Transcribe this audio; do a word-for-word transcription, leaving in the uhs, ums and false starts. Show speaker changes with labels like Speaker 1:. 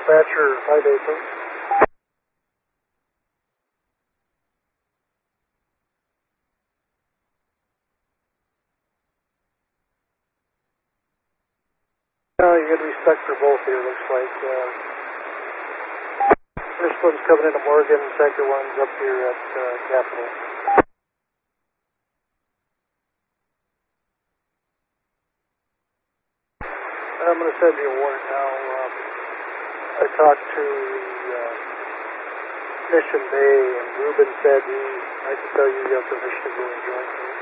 Speaker 1: Dispatcher, five eight, please. Uh, you get respect for both here, looks like. Uh, first one's coming into Morgan, second one's up here at uh, Capitol. I'm going to send you a warrant now. Um, I talked to the uh, Mission Bay, and Ruben said he, I can tell you you have permission to go and join me.